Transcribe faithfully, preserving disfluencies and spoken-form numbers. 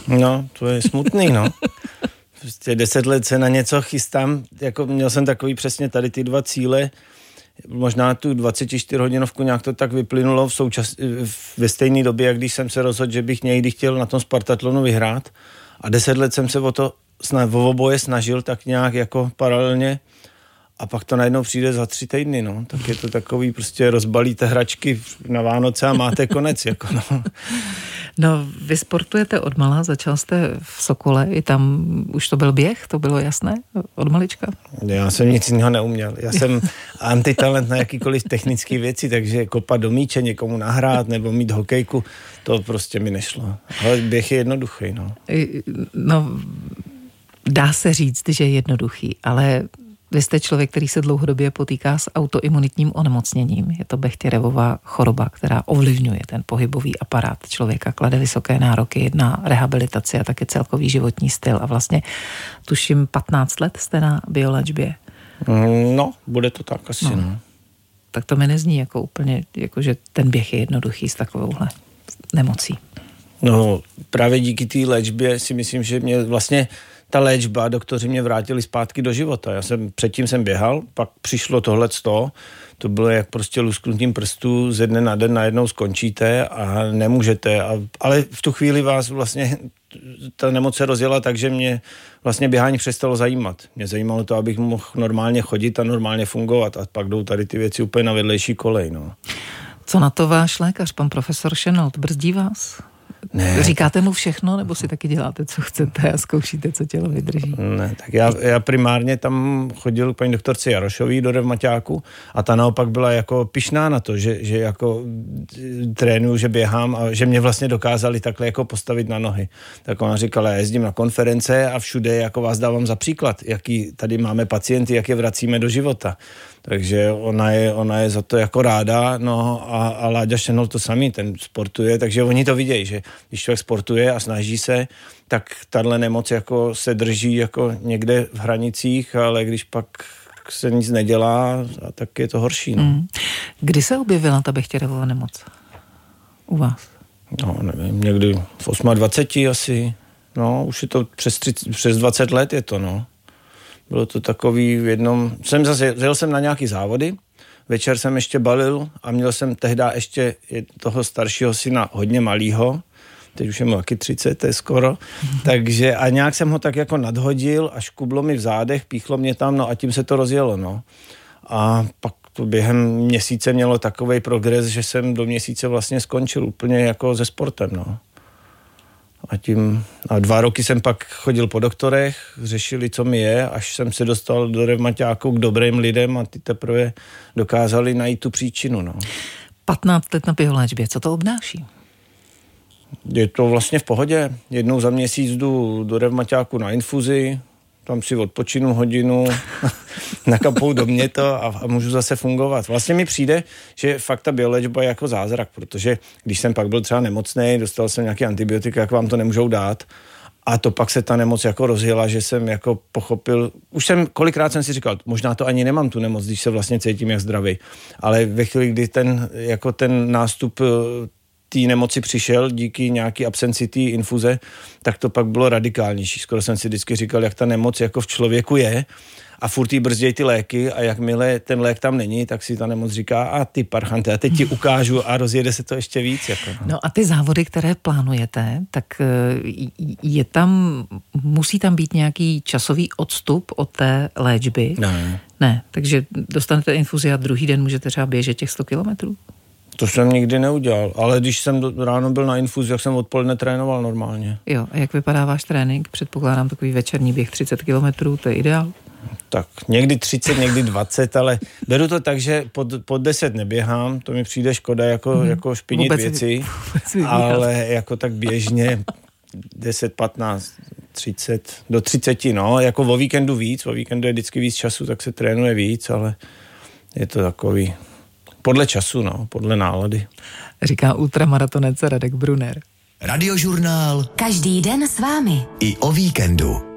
No, to je smutný, no. Prostě deset let se na něco chystám, jako měl jsem takový přesně tady ty dva cíle, možná tu dvacetičtyřhodinovku nějak to tak vyplynulo v součas, ve stejné době, jak když jsem se rozhodl, že bych někdy chtěl na tom Spartatlonu vyhrát a deset let jsem se o to o oboje snažil tak nějak jako paralelně a pak to najednou přijde za tři týdny, no. Tak je to takový, prostě rozbalíte hračky na Vánoce a máte konec, jako no. No, vy sportujete od mala, začal jste v Sokole, i tam už to byl běh, to bylo jasné od malička? Já jsem nic jiného neuměl. Já jsem antitalent na jakýkoliv technické věci, takže kopat do míče, někomu nahrát nebo mít hokejku, to prostě mi nešlo. Ale běh je jednoduchý, no. No, dá se říct, že je jednoduchý, ale vy jste člověk, který se dlouhodobě potýká s autoimunitním onemocněním. Je to Bechterevova choroba, která ovlivňuje ten pohybový aparát člověka, klade vysoké nároky na rehabilitaci a taky celkový životní styl. A vlastně tuším patnáct let jste na bioléčbě. No, bude to tak asi, no. no. Tak to mi nezní jako úplně, jako že ten běh je jednoduchý s takovouhle nemocí. No, právě díky té léčbě si myslím, že mě vlastně ta léčba, doktoři mě vrátili zpátky do života. Já jsem, předtím jsem běhal, pak přišlo tohleto, to bylo jak prostě lusknutím prstů, ze dne na den najednou skončíte a nemůžete, a, ale v tu chvíli vás vlastně ta nemoc se rozjela tak, že mě vlastně běhání přestalo zajímat. Mě zajímalo to, abych mohl normálně chodit a normálně fungovat a pak jdou tady ty věci úplně na vedlejší kolej, no. Co na to váš lékař, pan profesor Šenold, brzdí vás? Ne. Říkáte mu všechno, nebo si taky děláte, co chcete a zkoušíte, co tělo vydrží? Ne, tak já, já primárně tam chodil k paní doktorce Jarošový do revmaťáku a ta naopak byla jako pyšná na to, že, že jako trénuju, že běhám a že mě vlastně dokázali takhle jako postavit na nohy. Tak ona říkala, já jezdím na konference a všude jako vás dávám za příklad, jaký tady máme pacienty, jak je vracíme do života. Takže ona je, ona je za to jako ráda, no a, a Láďa Šenold to samý, ten sportuje, takže oni to vidějí, že když člověk sportuje a snaží se, tak tahle nemoc jako se drží jako někde v hranicích, ale když pak se nic nedělá, tak je to horší. No. Mm. Kdy se objevila ta Bechterevova nemoc u vás? No, nevím, někdy v dvaceti osmi asi, no, už je to přes, třicet, přes dvacet let je to, no. Bylo to takový v jednom, jsem zase, jel jsem na nějaký závody, večer jsem ještě balil a měl jsem tehdy ještě toho staršího syna hodně malýho, teď už je mu taky třicet, to je skoro, mm-hmm. takže a nějak jsem ho tak jako nadhodil a škublo mi v zádech, píchlo mě tam, no a tím se to rozjelo, no. A pak to během měsíce mělo takovej progres, že jsem do měsíce vlastně skončil úplně jako se sportem, no. A tím, a dva roky jsem pak chodil po doktorech, řešili, co mi je, až jsem se dostal do revmaťáku k dobrým lidem a ty teprve dokázali najít tu příčinu, no. patnáct let na bioléčbě, co to obnáší? Je to vlastně v pohodě. Jednou za měsíc jdu do revmaťáku na infuzi, tam si odpočinu hodinu, nakapou do mě to a, a můžu zase fungovat. Vlastně mi přijde, že fakt ta bioléčba je jako zázrak, protože když jsem pak byl třeba nemocnej, dostal jsem nějaký antibiotika, jak vám to nemůžou dát, a to pak se ta nemoc jako rozjela, že jsem jako pochopil, už jsem, kolikrát jsem si říkal, možná to ani nemám tu nemoc, když se vlastně cítím jak zdravý, ale ve chvíli, kdy ten, jako ten nástup té nemoci přišel díky nějaký absenci té infuze, tak to pak bylo radikálnější. Skoro jsem si vždycky říkal, jak ta nemoc jako v člověku je a furt jí brzdějí ty léky a jakmile ten lék tam není, tak si ta nemoc říká, a ty parchante, a teď ti ukážu a rozjede se to ještě víc. Jako. No a ty závody, které plánujete, tak je tam, musí tam být nějaký časový odstup od té léčby? Ne. Ne, takže dostanete infuzi a druhý den můžete třeba běžet těch sto kilometrů? To jsem nikdy neudělal, ale když jsem do, ráno byl na infuzi, jak jsem odpoledne trénoval normálně. Jo, a jak vypadá váš trénink? Předpokládám takový večerní běh třicet kilometrů, to je ideál? Tak někdy třicet, někdy dvacet, ale beru to tak, že pod, pod deset neběhám, to mi přijde škoda jako, hmm. jako špinit vůbec věci, vůbec ale jako tak běžně deset, patnáct, třicet, do třiceti, no, jako o víkendu víc, o víkendu je vždycky víc času, tak se trénuje víc, ale je to takový podle času, no, podle nálady. Říká ultramaratonec Radek Brunner. Radiožurnál. Každý den s vámi. I o víkendu.